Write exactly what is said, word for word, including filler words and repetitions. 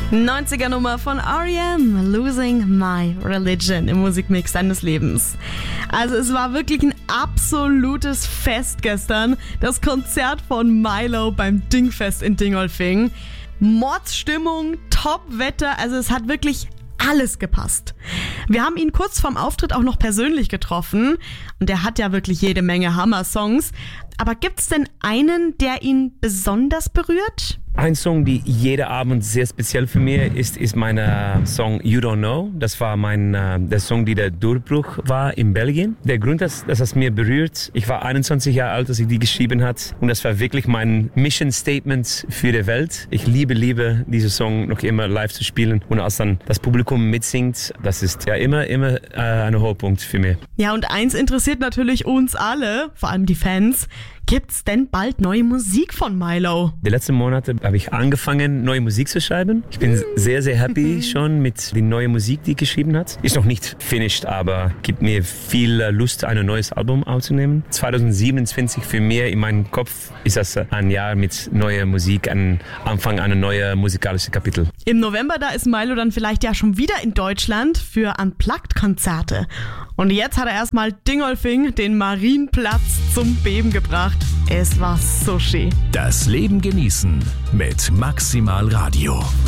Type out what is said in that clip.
neunziger Nummer von R E M, Losing My Religion im Musikmix deines Lebens. Also es war wirklich ein absolutes Fest gestern, das Konzert von Milo beim Dingfest in Dingolfing. Mordsstimmung, Top-Wetter, also es hat wirklich alles gepasst. Wir haben ihn kurz vorm Auftritt auch noch persönlich getroffen und er hat ja wirklich jede Menge Hammer-Songs. Aber gibt's denn einen, der ihn besonders berührt? Ein Song, die jeder Abend sehr speziell für mich ist, ist mein äh, Song You Don't Know. Das war mein, äh, der Song, die der Durchbruch war in Belgien. Der Grund, dass, dass es mir berührt, ich war einundzwanzig Jahre alt, als ich die geschrieben hat und das war wirklich mein Mission Statement für die Welt. Ich liebe, liebe diesen Song noch immer live zu spielen und als dann das Publikum mitsingt, das ist ja immer, immer äh, ein Höhepunkt für mich. Ja, und eins interessiert natürlich uns alle, vor allem die Fans. Gibt's denn bald neue Musik von Milo? Die letzten Monate habe ich angefangen, neue Musik zu schreiben. Ich bin sehr, sehr happy schon mit der neuen Musik, die ich geschrieben hat. Ist noch nicht finished, aber gibt mir viel Lust, ein neues Album aufzunehmen. zwanzig siebenundzwanzig für mich in meinem Kopf ist das ein Jahr mit neuer Musik, ein Anfang einer neuen musikalischen Kapitel. Im November, da ist Milo dann vielleicht ja schon wieder in Deutschland für Unplugged-Konzerte. Und jetzt hat er erstmal Dingolfing, den Marienplatz, zum Beben gebracht. Es war so schön. Das Leben genießen mit Maximal Radio.